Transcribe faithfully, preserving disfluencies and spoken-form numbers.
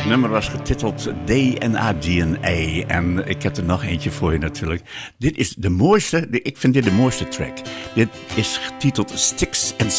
Het nummer was getiteld D N A D N A. En ik heb er nog eentje voor je natuurlijk. Dit is de mooiste, ik vind dit de mooiste track. Dit is getiteld Sticks and